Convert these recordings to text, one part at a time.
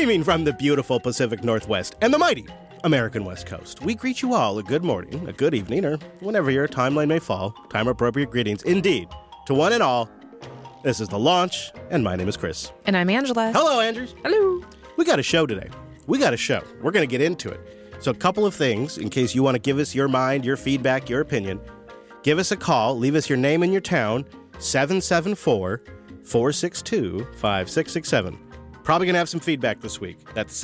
Streaming from the beautiful Pacific Northwest and the mighty American West Coast, we greet you all a good morning, a good evening, or whenever your timeline may fall. Time-appropriate greetings, indeed, to one and all. This is The Launch, and my name is Chris. And I'm Angela. Hello, Andrews. Hello. We got a show today. We're going to get into it. So a couple of things, in case you want to give us your mind, your feedback, your opinion. Give us a call. Leave us your name and your town. 774-462-5667. Probably going to have some feedback this week. That's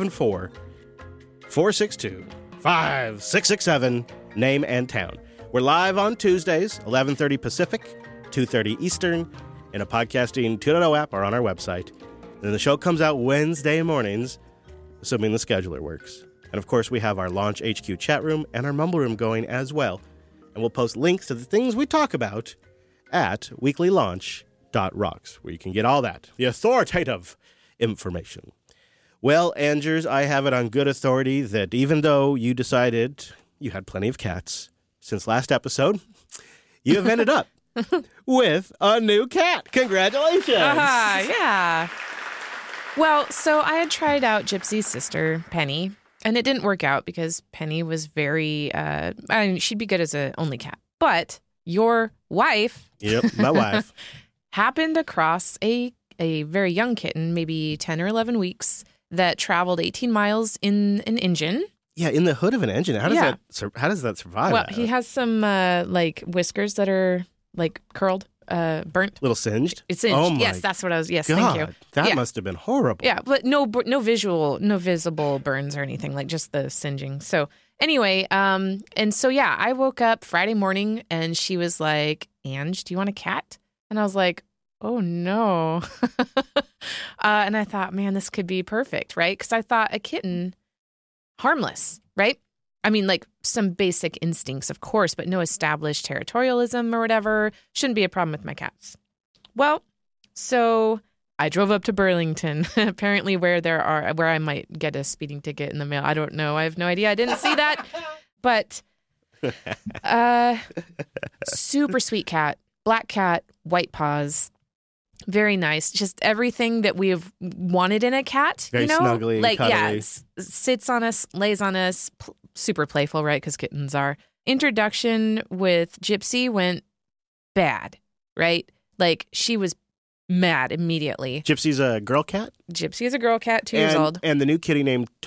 774-462-5667. Name and town. We're live on Tuesdays, 11:30 Pacific, 2:30 Eastern, in a Podcasting 2.0 app or on our website. And then the show comes out Wednesday mornings, assuming the scheduler works. And of course, we have our Launch HQ chat room and our Mumble room going as well. And we'll post links to the things we talk about at weeklylaunch.rocks, where you can get all that, the authoritative information. Well, Andrews, I have it on good authority that even though you decided you had plenty of cats since last episode, you have ended up with a new cat. Congratulations. Yeah. Well, so I had tried out Gypsy's sister, Penny, and it didn't work out because Penny was very, she'd be good as an only cat. But your wife. Yep, my wife. happened across a very young kitten, maybe 10 or 11 weeks, that traveled 18 miles in an engine. Yeah, in the hood of an engine. How does that survive? Well, he has some whiskers that are like curled, burnt. Little singed? It's singed. Oh my yes, that's what I was. Yes, God, thank you. That must have been horrible. Yeah, but no visible burns or anything, like just the singeing. So anyway, and so yeah, I woke up Friday morning and she was like, "Ange, do you want a cat?" And I was like, "Oh no." And I thought, man, this could be perfect, right? Because I thought a kitten, harmless, right? I mean, like some basic instincts, of course, but no established territorialism or whatever. Shouldn't be a problem with my cats. Well, so I drove up to Burlington, apparently where I might get a speeding ticket in the mail. I don't know. I have no idea. I didn't see that. But super sweet cat, black cat, white paws. Very nice. Just everything that we have wanted in a cat. Very snuggly, like cuddly. yeah, sits on us, lays on us, super playful, right? Because kittens are. Introduction with Gypsy went bad, right? Like she was mad immediately. Gypsy's a girl cat? Gypsy is a girl cat, 2 years old. And the new kitty named